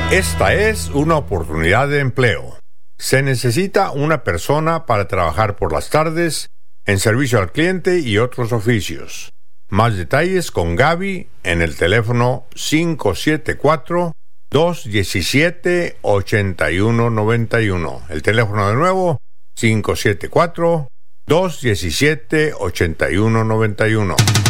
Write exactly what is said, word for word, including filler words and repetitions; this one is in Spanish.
Esta es una oportunidad de empleo. Se necesita una persona para trabajar por las tardes en servicio al cliente y otros oficios. Más detalles con Gaby en el teléfono cinco siete cuatro, dos uno siete, ocho uno nueve uno. El teléfono de nuevo, cinco siete cuatro, dos uno siete, ocho uno nueve uno.